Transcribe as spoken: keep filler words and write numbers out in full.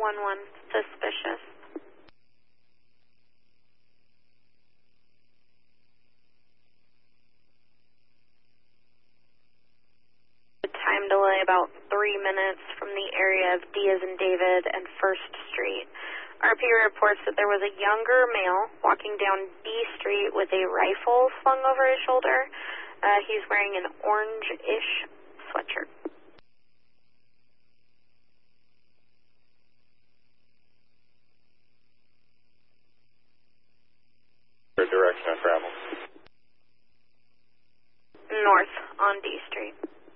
one one, suspicious. Time delay about three minutes from the area of Diaz and David and First Street. R P reports that there was a younger male walking down D Street with a rifle slung over his shoulder. Uh, he's wearing an orange-ish sweatshirt. Direction of travel? North on D Street.